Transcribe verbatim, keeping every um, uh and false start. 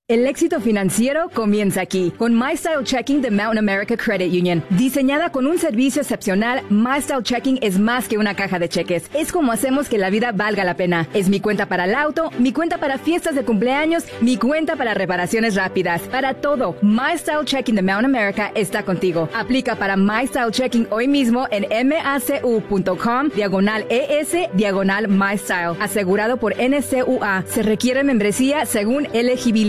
El éxito financiero comienza aquí, con MyStyle Checking de Mountain America Credit Union. Diseñada con un servicio excepcional, MyStyle Checking es más que una caja de cheques. Es como hacemos que la vida valga la pena. Es mi cuenta para el auto, mi cuenta para fiestas de cumpleaños, mi cuenta para reparaciones rápidas. Para todo, MyStyle Checking de Mountain America está contigo. Aplica para MyStyle Checking hoy mismo en macu.com, diagonal ES, diagonal MyStyle. Asegurado por N C U A. Se requiere membresía según elegibilidad.